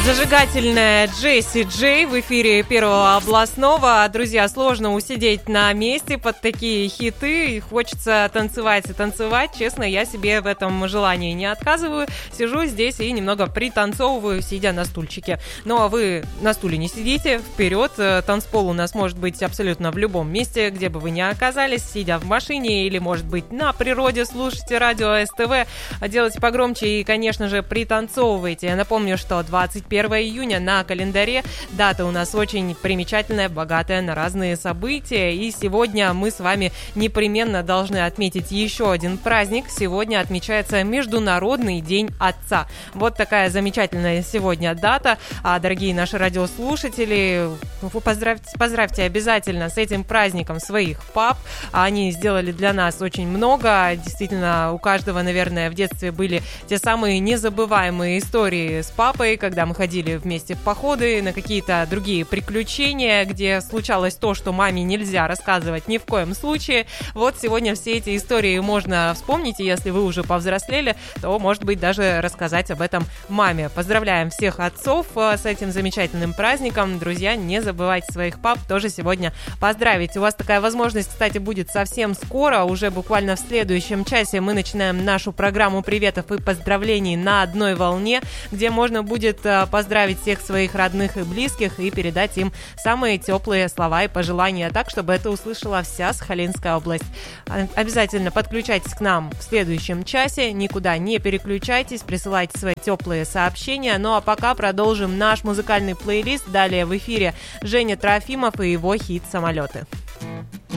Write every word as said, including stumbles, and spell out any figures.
Зажигательная Джесси Джей в эфире Первого областного. Друзья, сложно усидеть на месте под такие хиты. Хочется танцевать и танцевать. Честно, я себе в этом желании не отказываю. Сижу здесь и немного пританцовываю, сидя на стульчике. Ну а вы на стуле не сидите, вперед. Танцпол у нас может быть абсолютно в любом месте, где бы вы ни оказались, сидя в машине или, может быть, на природе, слушайте радио СТВ, делайте погромче и, конечно же, пританцовывайте. Я напомню, что двадцать первого июня на календаре. Дата у нас очень примечательная, богатая на разные события. И сегодня мы с вами непременно должны отметить еще один праздник. Сегодня отмечается Международный день отца. Вот такая замечательная сегодня дата. А, дорогие наши радиослушатели, поздравьте, поздравьте обязательно с этим праздником своих пап. Они сделали для нас очень много. Действительно, у каждого, наверное, в детстве были те самые незабываемые истории с папой, когда мы ходили вместе в походы, на какие-то другие приключения, где случалось то, что маме нельзя рассказывать ни в коем случае. Вот сегодня все эти истории можно вспомнить, и если вы уже повзрослели, то, может быть, даже рассказать об этом маме. Поздравляем всех отцов с этим замечательным праздником. Друзья, не забывайте своих пап тоже сегодня поздравить. У вас такая возможность, кстати, будет совсем скоро, уже буквально в следующем часе мы начинаем нашу программу приветов и поздравлений на одной волне, где можно будет поздравить всех своих родных и близких и передать им самые теплые слова и пожелания, так, чтобы это услышала вся Сахалинская область. Обязательно подключайтесь к нам в следующем часе, никуда не переключайтесь, присылайте свои теплые сообщения. Ну а пока продолжим наш музыкальный плейлист. Далее в эфире Женя Трофимов и его хит «Самолеты».